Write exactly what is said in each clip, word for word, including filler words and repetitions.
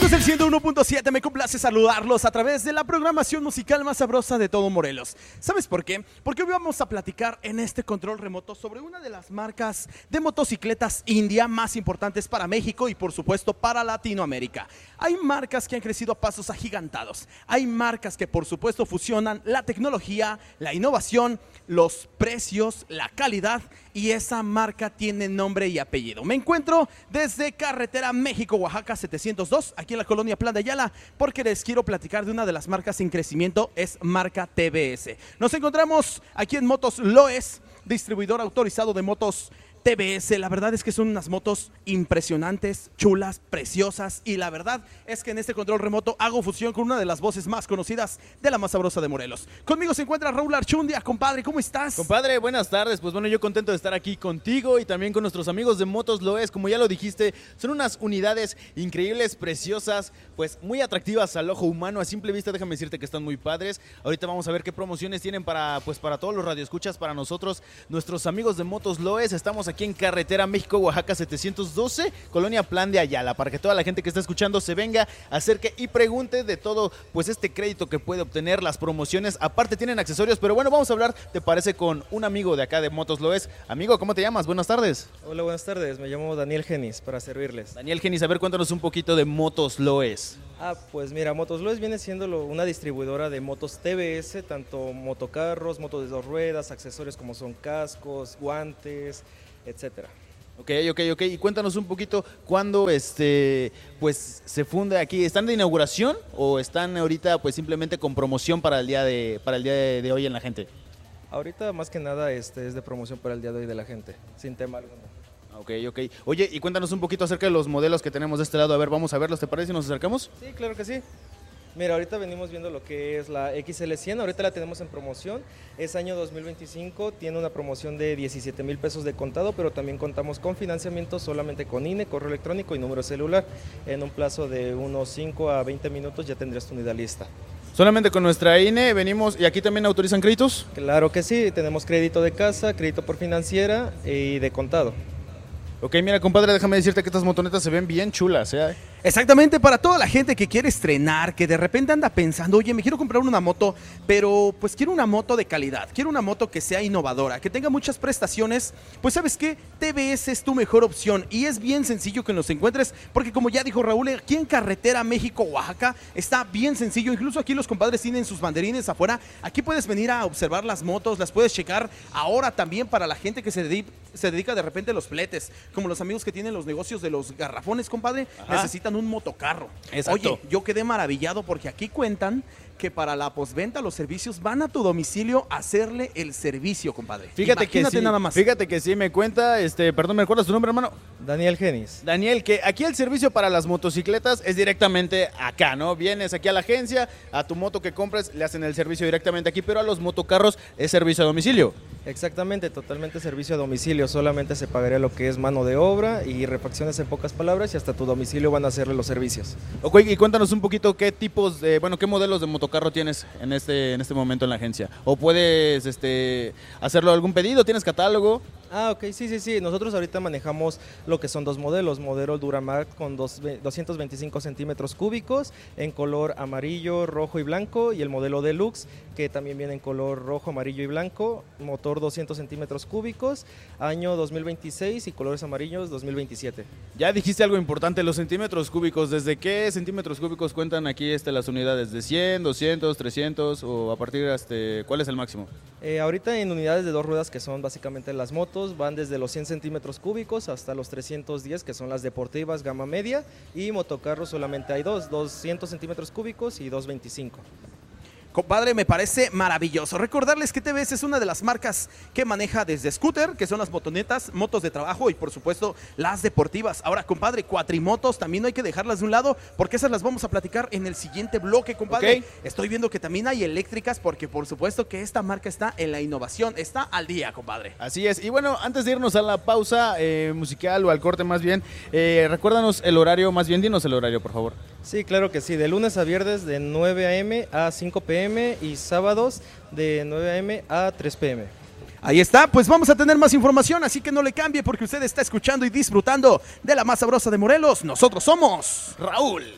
Amigos del ciento uno punto siete, me complace saludarlos a través de la programación musical más sabrosa de todo Morelos. ¿Sabes por qué? Porque hoy vamos a platicar en este control remoto sobre una de las marcas de motocicletas India más importantes para México y por supuesto para Latinoamérica. Hay marcas que han crecido a pasos agigantados. Hay marcas que por supuesto fusionan la tecnología, la innovación, los precios, la calidad, y esa marca tiene nombre y apellido. Me encuentro desde carretera México-Oaxaca setecientos dos, aquí en la colonia Plan de Ayala, porque les quiero platicar de una de las marcas en crecimiento, es marca T V S. Nos encontramos aquí en Motos Loes, distribuidor autorizado de motos T V S. La verdad es que son unas motos impresionantes, chulas, preciosas, y la verdad es que en este control remoto hago fusión con una de las voces más conocidas de la más sabrosa de Morelos. Conmigo se encuentra Raúl Archundia. Compadre, ¿cómo estás? Compadre, buenas tardes. Pues bueno, yo contento de estar aquí contigo y también con nuestros amigos de Motos Loes. Como ya lo dijiste, son unas unidades increíbles, preciosas, pues muy atractivas al ojo humano. A simple vista, déjame decirte que están muy padres. Ahorita vamos a ver qué promociones tienen para, pues, para todos los radioescuchas, para nosotros, nuestros amigos de Motos Loes. Estamos aquí aquí en carretera México-Oaxaca setecientos doce, colonia Plan de Ayala, para que toda la gente que está escuchando se venga, acerque y pregunte de todo, pues este crédito que puede obtener, las promociones, aparte tienen accesorios, pero bueno, vamos a hablar, ¿te parece? Con un amigo de acá de Motos Loes. Amigo, ¿cómo te llamas? Buenas tardes. Hola, buenas tardes, me llamo Daniel Genis, para servirles. Daniel Genis, a ver, cuéntanos un poquito de Motos Loes. Ah, pues mira, Motos Loes viene siendo lo, una distribuidora de motos T V S, tanto motocarros, motos de dos ruedas, accesorios como son cascos, guantes, etcétera. Ok, ok, ok. Y cuéntanos un poquito cuándo este, pues, se funda aquí. ¿Están de inauguración o están ahorita pues simplemente con promoción para el día de, para el día de, de hoy en la gente? Ahorita más que nada este, es de promoción para el día de hoy de la gente, sin tema alguno. Ok, ok. Oye, y cuéntanos un poquito acerca de los modelos que tenemos de este lado. A ver, vamos a verlos, ¿te parece si nos acercamos? Sí, claro que sí. Mira, ahorita venimos viendo lo que es la X L cien, ahorita la tenemos en promoción, es año dos mil veinticinco, tiene una promoción de diecisiete mil pesos de contado, pero también contamos con financiamiento solamente con I N E, correo electrónico y número celular. En un plazo de unos cinco a veinte minutos ya tendrías tu unidad lista. Solamente con nuestra I N E venimos, ¿y aquí también autorizan créditos? Claro que sí, tenemos crédito de casa, crédito por financiera y de contado. Ok, mira, compadre, déjame decirte que estas motonetas se ven bien chulas, ¿eh? Exactamente, para toda la gente que quiere estrenar, que de repente anda pensando, oye, me quiero comprar una moto, pero pues quiero una moto de calidad, quiero una moto que sea innovadora, que tenga muchas prestaciones, pues ¿sabes qué? T V S es tu mejor opción y es bien sencillo que los encuentres, porque como ya dijo Raúl, aquí en carretera México-Oaxaca está bien sencillo, incluso aquí los compadres tienen sus banderines afuera, aquí puedes venir a observar las motos, las puedes checar, ahora también para la gente que se dedica, se dedica de repente a los fletes, como los amigos que tienen los negocios de los garrafones, compadre, Ajá. necesitan un motocarro. Exacto. Oye, yo quedé maravillado porque aquí cuentan que para la postventa los servicios van a tu domicilio a hacerle el servicio, compadre. Fíjate Imagínate que sí, nada más. Fíjate que sí me cuenta, este, perdón, ¿me recuerdas tu nombre, hermano? Daniel Genis. Daniel, que aquí el servicio para las motocicletas es directamente acá, ¿no? Vienes aquí a la agencia, a tu moto que compres le hacen el servicio directamente aquí, pero a los motocarros es servicio a domicilio. Exactamente, totalmente servicio a domicilio, solamente se pagaría lo que es mano de obra y refacciones en pocas palabras y hasta tu domicilio van a hacerle los servicios. Ok, y cuéntanos un poquito qué tipos de, bueno, qué modelos de motocarro tienes en este, en este momento en la agencia. O puedes este, hacerlo algún pedido, ¿tienes catálogo? Ah, ok, sí, sí, sí. Nosotros ahorita manejamos lo que son dos modelos. Modelo Duramax con dos, doscientos veinticinco centímetros cúbicos en color amarillo, rojo y blanco. Y el modelo Deluxe, que también viene en color rojo, amarillo y blanco. Motor doscientos centímetros cúbicos, año dos mil veintiséis y colores amarillos dos mil veintisiete. Ya dijiste algo importante, los centímetros cúbicos. ¿Desde qué centímetros cúbicos cuentan aquí este, las unidades? ¿De cien, doscientos, trescientos o a partir de este, cuál es el máximo? Eh, ahorita en unidades de dos ruedas, que son básicamente las motos, van desde los cien centímetros cúbicos hasta los trescientos diez, que son las deportivas gama media, y motocarros solamente hay dos, doscientos centímetros cúbicos y doscientos veinticinco. Compadre, me parece maravilloso. Recordarles que T V S es una de las marcas que maneja desde scooter, que son las motonetas, motos de trabajo y por supuesto las deportivas. Ahora, compadre, cuatrimotos también no hay que dejarlas de un lado porque esas las vamos a platicar en el siguiente bloque, compadre. Okay. Estoy viendo que también hay eléctricas porque por supuesto que esta marca está en la innovación, está al día, compadre. Así es. Y bueno, antes de irnos a la pausa eh, musical o al corte más bien, eh, recuérdanos el horario, más bien dinos el horario, por favor. Sí, claro que sí, de lunes a viernes de nueve a eme a cinco pe eme y sábados de nueve a eme a tres pe eme. Ahí está, pues vamos a tener más información, así que no le cambie porque usted está escuchando y disfrutando de la más sabrosa de Morelos. Nosotros somos Raúl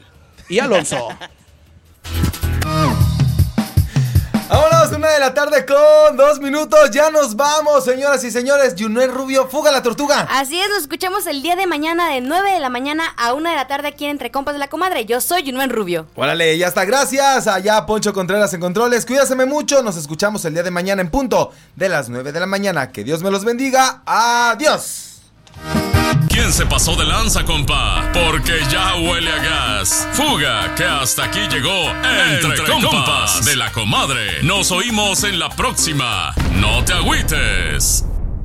y Alonso. Vámonos, una de la tarde con dos minutos. Ya nos vamos, señoras y señores. Yunel Rubio, Fuga la Tortuga. Así es, nos escuchamos el día de mañana de nueve de la mañana a una de la tarde aquí en Entre Compas de la Comadre. Yo soy Yunel Rubio. Órale, ya está, gracias. Allá Poncho Contreras en controles. Cuídaseme mucho. Nos escuchamos el día de mañana en punto de las nueve de la mañana. Que Dios me los bendiga. Adiós. ¿Quién se pasó de lanza, compa? Porque ya huele a gas. Fuga, que hasta aquí llegó Entre, Entre compas, compas de la Comadre. Nos oímos en la próxima. No te agüites.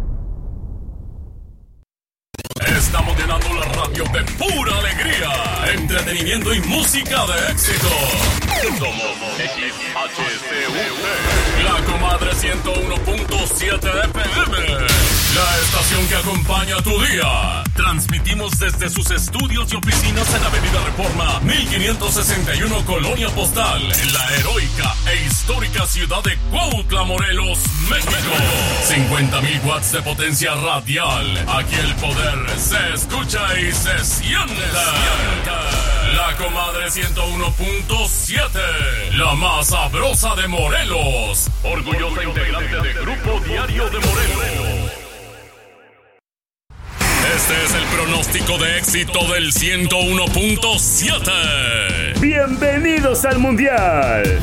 Estamos llenando la radio de pura alegría, entretenimiento y música de éxito. Somos X H C U T, la Comadre ciento uno punto siete F M, la estación que acompaña tu día. Transmitimos desde sus estudios y oficinas en Avenida Reforma mil quinientos sesenta y uno, Colonia Postal, en la heroica e histórica ciudad de Cuautla, Morelos, México. cincuenta mil watts de potencia radial. Aquí el poder se escucha y se siente. La Comadre ciento uno punto siete, la más sabrosa de Morelos. Orgullosa integrante de Grupo Diario de Morelos. Este es el pronóstico de éxito del ciento uno punto siete. Bienvenidos al Mundial.